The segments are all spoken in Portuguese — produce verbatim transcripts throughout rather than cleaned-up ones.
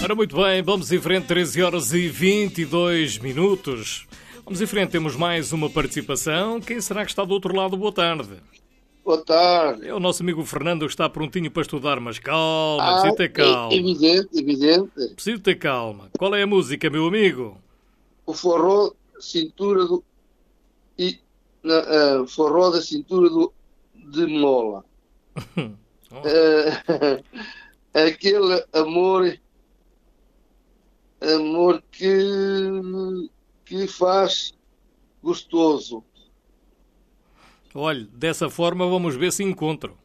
Ora, muito bem, vamos em frente, treze horas e vinte e dois minutos. Vamos em frente, temos mais uma participação. Quem será que está do outro lado? Boa tarde. Boa tarde. É o nosso amigo Fernando que está prontinho para estudar, mas calma, Ah, preciso ter calma. é evidente, evidente. Preciso ter calma. Qual é a música, meu amigo? O forró, cintura do... E, na, uh, forró da cintura do, de mola. Oh. Uh, aquele amor... Amor que... que faz gostoso. Olha, dessa forma vamos ver se encontro.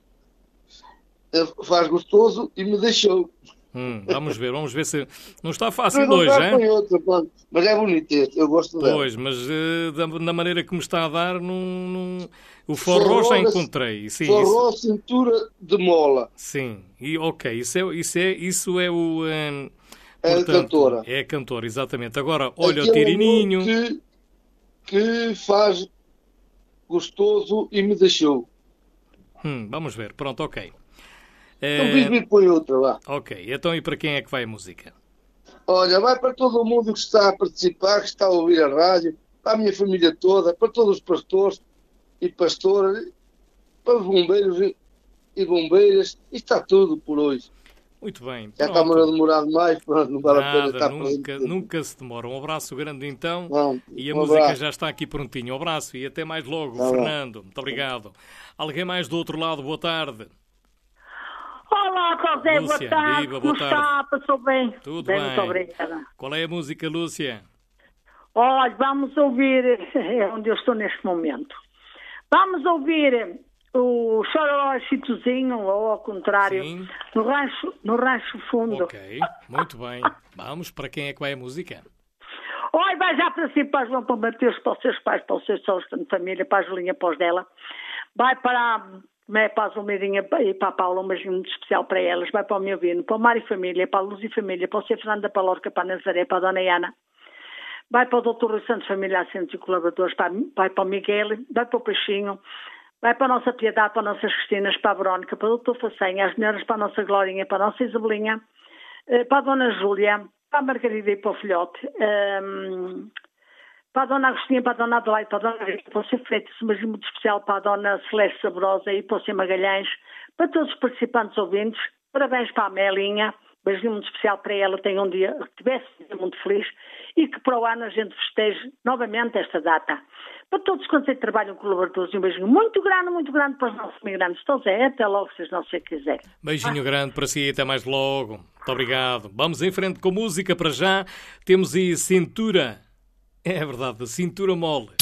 Uh, faz gostoso e me deixou. Hum, vamos ver, vamos ver se... Não está fácil Não, hoje, não hein? outra, pronto. Mas é bonito este, eu gosto dela. Pois, mas uh, da, da maneira que me está a dar, não, não... o forró, já encontrei. Sim, forró, isso... cintura de mola. Sim, e ok, isso é, isso é, isso é o... Um, é portanto, a cantora. É a cantora, exatamente. Agora, olha aquele o tirininho... Que, que faz gostoso e me deixou. Hum, vamos ver, pronto, ok. Então uh... diz-me põe outra lá. Ok, então e para quem é que vai a música? Olha, vai para todo o mundo que está a participar, que está a ouvir a rádio, para a minha família toda, para todos os pastores e pastoras, para os bombeiros e bombeiras, e está tudo por hoje. Muito bem. Já está a demorar demais, pronto, não vale Nada, a pena estar nunca, nunca se demora. Um abraço grande então. Não, e a um música abraço. já está aqui prontinho. Um abraço e até mais logo, Não, Fernando. não. Muito obrigado. Alguém mais do outro lado? Boa tarde. Olá, José, Lúcia, boa tarde. viva, Como boa está? tarde. Passou bem? Tudo bem, bem. muito obrigada. Qual é a música, Lúcia? Olha, vamos ouvir, é onde eu estou neste momento. Vamos ouvir o Chororó Chitozinho, ou ao contrário, Sim. no rancho, no rancho fundo. Ok, muito bem. Vamos, para quem é que vai a música? Olha, vai já para si, para João, para o Mateus, para os seus pais, para os seus sócios de família, para a Julinha, para os dela. Vai para a, para a Zulmeirinha e para a Paula, um beijinho muito especial para elas. Vai para o meu Vino, para o Mário e Família, para a Luz e Família, para o Sr. Fernando da Palorca, para a Nazaré, para a Dona Iana. Vai para o doutor Rui Santos, Família Assentes e Colaboradores, para, vai para o Miguel, vai para o Peixinho, vai para a nossa Piedade, para as nossas Cristinas, para a Verónica, para o doutor Facenha, as melhoras para a nossa Glorinha, para a nossa Isabelinha, para a Dona Júlia, para a Margarida e para o Filhote, um, para a Dona Agostinha, para a Dona Adelaide, para a Dona Rita, para o Sr. Freitas, um beijinho muito especial para a Dona Celeste Saborosa e para o Sr. Magalhães, para todos os participantes ouvintes, parabéns para a Melinha, um beijinho muito especial para ela, tenha um dia, que tivesse um dia muito feliz e que para o ano a gente festeje novamente esta data. Para todos quantos aí trabalham colaboradores, um beijinho muito grande, muito grande para os nossos migrantes. Então, Zé, até logo, se não se quiserem. Beijinho ah. grande para si, até mais logo. Muito obrigado. Vamos em frente com música para já. Temos aí cintura. É verdade, cintura mole.